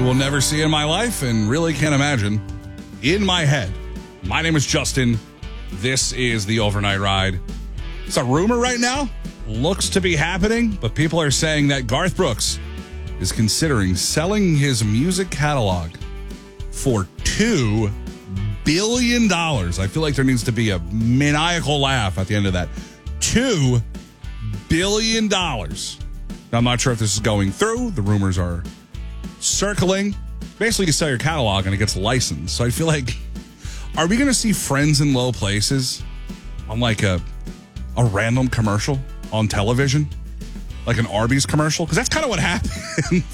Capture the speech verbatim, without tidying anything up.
will never see in my life and really can't imagine in my head. My name is Justin. This is the Overnight Ride. It's a rumor right now. Looks to be happening, but people are saying that Garth Brooks is considering selling his music catalog for two billion dollars. I feel like there needs to be a maniacal laugh at the end of that. two billion dollars. Now, I'm not sure if this is going through. The rumors are circling. Basically, you sell your catalog and it gets licensed. So I feel like, are we going to see Friends in Low Places on like a, a random commercial on television? Like an Arby's commercial? Because that's kind of what happened.